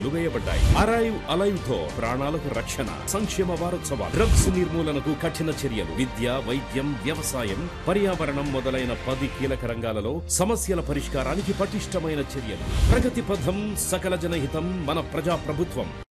వేయబడ్డాయి. Arrive alive తో ప్రాణాలకు రక్షణ. సంక్షేమ వారోత్సవాలు, డ్రగ్స్ నిర్మూలనకు కఠిన చర్యలు, విద్య, వైద్యం, వ్యవసాయం, పర్యావరణం మొదలైన 10 కీలక రంగాలలో సమస్యల పరిష్కారానికి పటిష్టమైన చర్యలు. ప్రగతి పథం, సకల జనహితం, మన ప్రజా ప్రభుత్వం.